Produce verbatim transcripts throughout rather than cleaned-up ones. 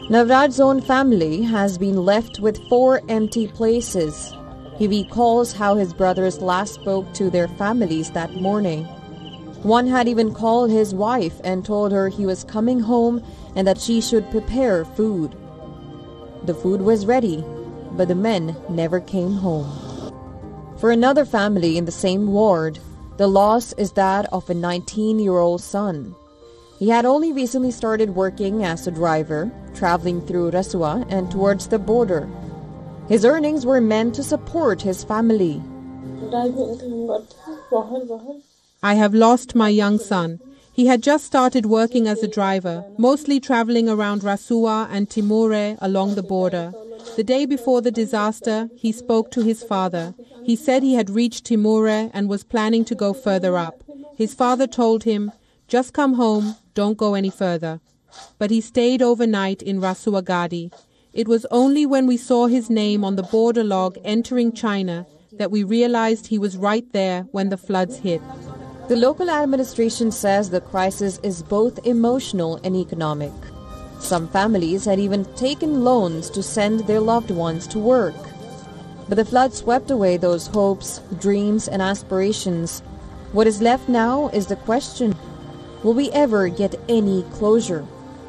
Navraj's own family has been left with four empty places. He recalls how his brothers last spoke to their families that morning. One had even called his wife and told her he was coming home and that she should prepare food. The food was ready, but the men never came home. For another family in the same ward, the loss is that of a nineteen-year-old son. He had only recently started working as a driver, traveling through Rasua and towards the border. His earnings were meant to support his family. I have lost my young son. He had just started working as a driver, mostly traveling around Rasua and Timore along the border. The day before the disaster, he spoke to his father. He said he had reached Timore and was planning to go further up. His father told him, "Just come home, don't go any further." But he stayed overnight in Rasuagadi. It was only when we saw his name on the border log entering China that we realized he was right there when the floods hit. The local administration says the crisis is both emotional and economic. Some families had even taken loans to send their loved ones to work. But the flood swept away those hopes, dreams, and aspirations. What is left now is the question: will we ever get any closure?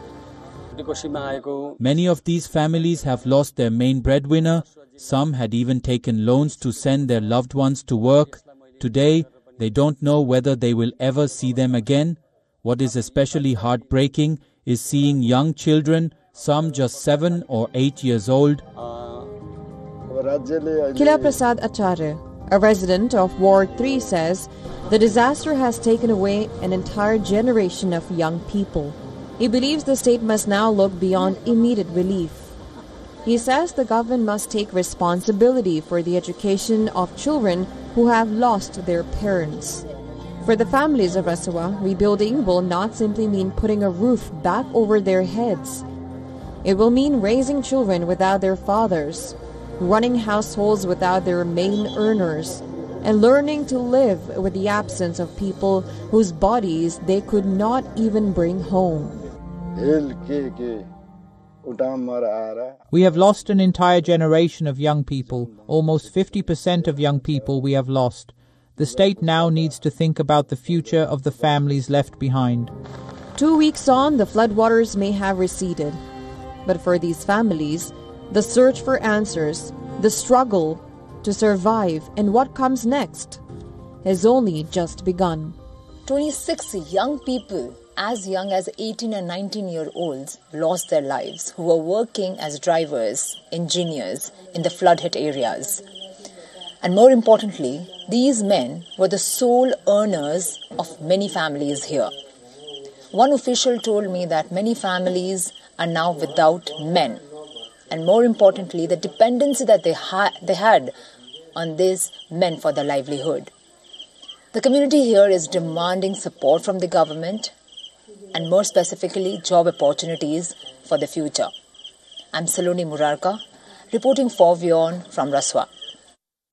Many of these families have lost their main breadwinner. Some had even taken loans to send their loved ones to work. Today, they don't know whether they will ever see them again. What is especially heartbreaking is seeing young children, some just seven or eight years old. Kila Prasad Acharya, a resident of Ward three, says the disaster has taken away an entire generation of young people. He believes the state must now look beyond immediate relief. He says the government must take responsibility for the education of children who have lost their parents. For the families of Rasua, rebuilding will not simply mean putting a roof back over their heads. It will mean raising children without their fathers, running households without their main earners, and learning to live with the absence of people whose bodies they could not even bring home. We have lost an entire generation of young people. Almost fifty percent of young people we have lost. The state now needs to think about the future of the families left behind. Two weeks on, the floodwaters may have receded. But for these families, the search for answers, the struggle to survive, and what comes next has only just begun. twenty-six young people, as young as eighteen and nineteen year olds, lost their lives who were working as drivers, engineers in the flood-hit areas. And more importantly, these men were the sole earners of many families here. One official told me that many families are now without men. And more importantly, the dependency that they, ha- they had on these men for their livelihood. The community here is demanding support from the government and more specifically job opportunities for the future. I'm Saloni Murarka, reporting for WION from Rasua.